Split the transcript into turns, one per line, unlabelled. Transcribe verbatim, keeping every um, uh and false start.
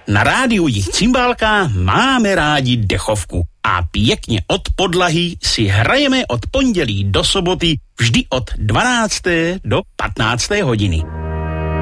Na rádiu Jich Cymbálka máme rádi dechovku a pěkně od podlahy si hrajeme od pondělí do soboty vždy od dvanácté do patnácté hodiny.